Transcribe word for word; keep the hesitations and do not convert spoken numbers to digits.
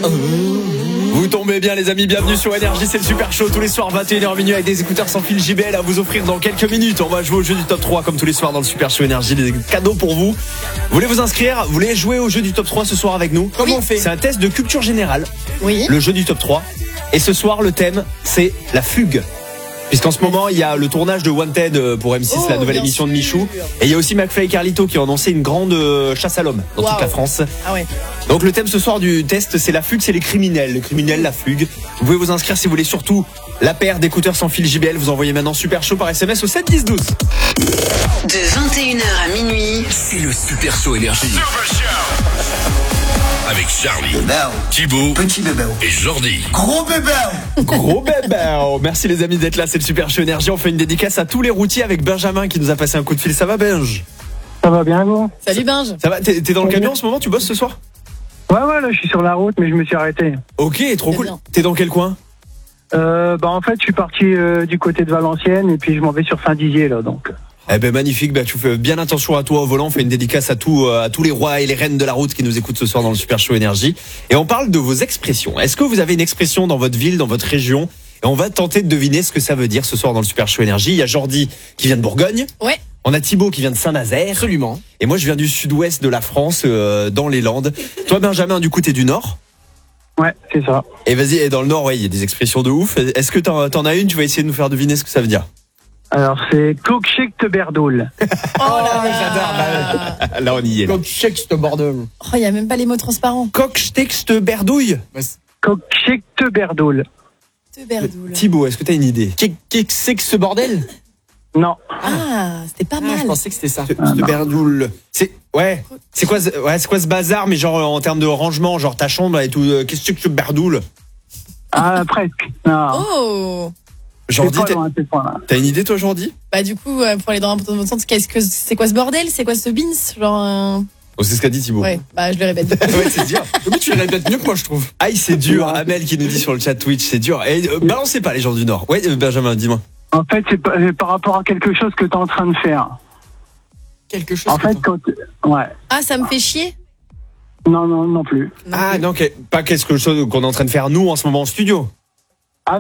Vous tombez bien les amis, bienvenue sur Énergie, c'est le super show tous les soirs vingt et une heures minuit avec des écouteurs sans fil J B L à vous offrir dans quelques minutes. On va jouer au jeu du top trois comme tous les soirs dans le super show Énergie, des cadeaux pour vous. Vous voulez vous inscrire, vous voulez jouer au jeu du top trois ce soir avec nous? Comment on fait? C'est un test de culture générale. Oui. Le jeu du top trois. Et ce soir le thème c'est la fugue. Puisqu'en ce moment, il y a le tournage de Wanted pour M six, Oh, la nouvelle bien émission de sûr. Michou. Et il y a aussi McFly et Carlito qui ont annoncé une grande euh, chasse à l'homme dans Wow. toute la France. Ah ouais. Donc le thème ce soir du test, c'est la fugue, c'est les criminels. Les criminels, la fugue. Vous pouvez vous inscrire si vous voulez, surtout la paire d'écouteurs sans fil J B L. Vous envoyez maintenant super chaud par S M S au sept dix douze. De vingt et une heures à minuit, C'est le Super Show Énergie. Avec Charlie, Bébé, Thibaut petit bébé, et Jordi. gros bébé. Gros bébé. Oh, merci les amis d'être là, c'est le super show Énergie. On fait une dédicace à tous les routiers avec Benjamin qui nous a passé un coup de fil. Ça va Benj? Ça va bien, vous? Salut Binge. Ça va? T'es t'es dans le camion en ce moment? Tu bosses ce soir? Ouais, ouais, là, je suis sur la route, mais je me suis arrêté. Ok, trop C'est cool. bien. T'es dans quel coin? Euh, bah, en fait, je suis parti euh, du côté de Valenciennes, et puis je m'en vais sur Saint-Dizier, là, donc. Eh ben magnifique, bah tu fais bien attention à toi au volant, on fait une dédicace à tous à tous les rois et les reines de la route qui nous écoutent ce soir dans le Super Show Énergie. Et on parle de vos expressions. Est-ce que vous avez une expression dans votre ville, dans votre région? Et on va tenter de deviner ce que ça veut dire ce soir dans le Super Show Énergie. Il y a Jordi qui vient de Bourgogne. Ouais. On a Thibaut qui vient de Saint-Nazaire. Absolument. Et moi je viens du sud-ouest de la France, euh, dans les Landes. Toi Benjamin, du coup t'es du nord. Ouais, c'est ça. Et vas-y, et dans le nord, ouais, il y a des expressions de ouf. Est-ce que t'en, t'en as une? Tu vas essayer de nous faire deviner ce que ça veut dire. Alors, c'est Cookshake Berdoul. Oh là là. Là on y est. Là. Oh, il y a même pas les mots transparents. Coq, texte, berdouille. Cookshake Berdoul. Te berdoule. Thibaut, est-ce que t'as une idée? Qu'est-ce que c'est que ce bordel? Non. Ah, c'était pas Ah, mal. je pensais que c'était ça. Ce ce berdoule. C'est ouais. C'est quoi ce, ouais, c'est quoi ce bazar mais genre en termes de rangement, genre ta chambre et tout, euh, qu'est-ce que tu berdoule? Ah, presque. Non. Oh. C'est Jordi, pas t'as, loin, c'est pas loin. t'as une idée toi Jordi? Bah du coup, euh, pour aller dans votre sens, qu'est-ce que c'est quoi ce bordel? C'est quoi ce beans? Genre. euh, Oh, c'est ce qu'a dit Thibaut. Ouais. Bah je le répète. Ouais, c'est dur. Mais tu le répètes mieux que moi, je trouve. Aïe, c'est dur. Amel qui nous dit sur le chat Twitch, c'est dur. Et euh, balancez pas les gens du Nord. Ouais, euh, Benjamin, dis-moi. En fait, c'est par, c'est par rapport à quelque chose que t'es en train de faire. Quelque chose. En que fait, t'en- quand. Ouais. Ah, ça me fait chier. Non, non, non plus. Non Ah plus. non, que- pas quelque chose qu'on est en train de faire nous en ce moment en studio.